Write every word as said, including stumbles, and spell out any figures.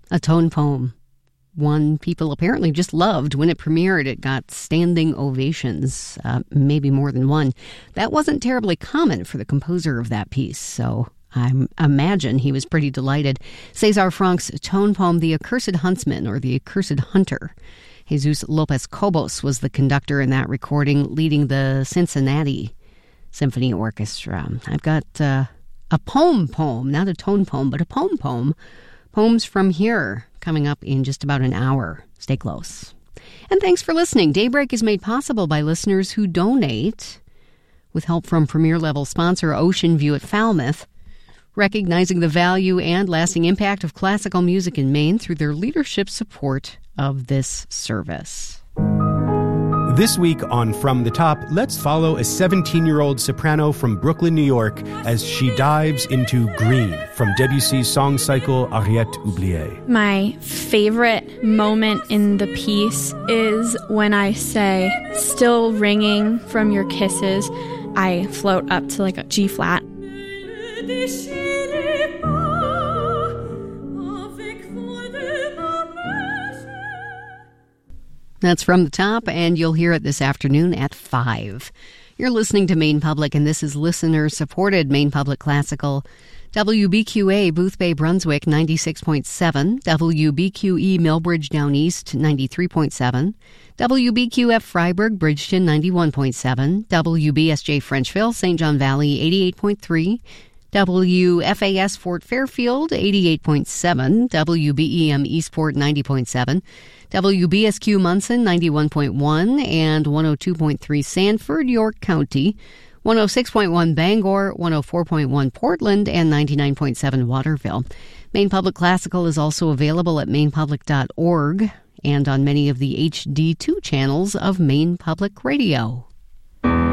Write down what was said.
a tone poem. One people apparently just loved. When it premiered, it got standing ovations, uh, maybe more than one. That wasn't terribly common for the composer of that piece, so I imagine he was pretty delighted. Cesar Frank's tone poem, The Accursed Huntsman, or The Accursed Hunter. Jesus Lopez Cobos was the conductor in that recording, leading the Cincinnati Symphony Orchestra. I've got uh, a poem poem, not a tone poem, but a poem poem. Poems from Here, coming up in just about an hour. Stay close. And thanks for listening. Daybreak is made possible by listeners who donate, with help from premier-level sponsor Ocean View at Falmouth, recognizing the value and lasting impact of classical music in Maine through their leadership support of this service. This week on From the Top, let's follow a seventeen-year-old soprano from Brooklyn, New York, as she dives into Green from Debussy's song cycle Ariette Oubliée. My favorite moment in the piece is when I say, "Still ringing from your kisses." I float up to like a G flat. That's From the Top, and you'll hear it this afternoon at five. You're listening to Maine Public, and this is listener-supported Maine Public Classical. W B Q A Boothbay Brunswick ninety-six point seven, W B Q E Millbridge Down East ninety-three point seven, W B Q F Freiburg Bridgeton ninety-one point seven, W B S J Frenchville Saint John Valley eighty-eight point three, W F A S Fort Fairfield eighty-eight point seven, W B E M Eastport ninety point seven, W B S Q Munson ninety-one point one, and one oh two point three Sanford, York County, one oh six point one Bangor, one oh four point one Portland, and ninety-nine point seven Waterville. Maine Public Classical is also available at maine public dot org and on many of the H D two channels of Maine Public Radio.